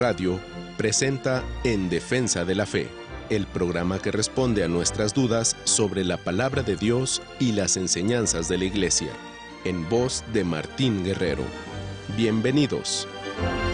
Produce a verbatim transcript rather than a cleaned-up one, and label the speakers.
Speaker 1: Radio presenta En Defensa de la Fe, el programa que responde a nuestras dudas sobre la palabra de Dios y las enseñanzas de la Iglesia, en voz de Martín Guerrero. Bienvenidos.